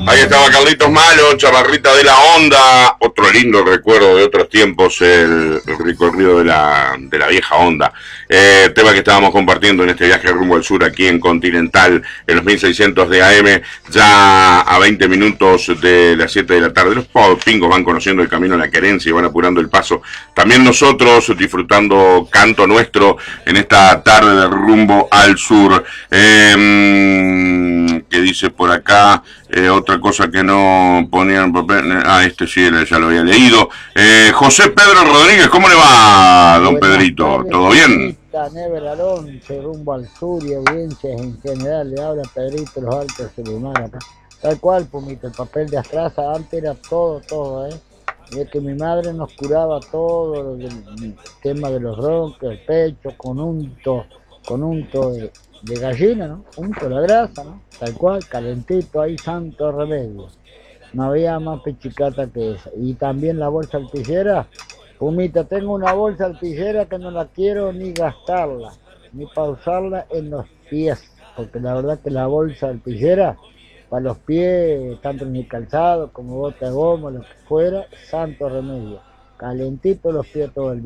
Ahí estaba Carlitos Malo, Chavarrita de la Onda, otro lindo recuerdo de otros tiempos, el recorrido de la vieja Onda. Tema que estábamos compartiendo en este viaje rumbo al sur aquí en Continental, en los 1600 de AM, ya a 20 minutos de las 7 de la tarde. Los pingos van conociendo el camino a la querencia y van apurando el paso. También nosotros disfrutando canto nuestro en esta tarde de rumbo al sur. ¿Qué dice por acá? Otra cosa que no ponían en papel. Este sí, ya lo había leído. José Pedro Rodríguez, ¿cómo le va, don Buenas Pedrito? tardes, ¿Todo bien? Junita, Never Alonso, rumbo al sur y audiencias en general. Le habla Pedrito Los Altos Celular acá. Tal cual, Pumito, el papel de astrasa antes era todo, ¿eh? Y es que mi madre nos curaba todo el tema de los broncos, el pecho, con unto de gallina, ¿no? Unto la grasa, ¿no? Tal cual, calentito ahí, santo remedio. No había más pechicata que esa. Y también la bolsa alpillera. Pumita, tengo una bolsa alpillera que no la quiero ni gastarla, ni pausarla en los pies, porque la verdad que la bolsa alpillera, para los pies, tanto en el calzado como bota de goma, lo que fuera, santo remedio. Calentito los pies todo el día.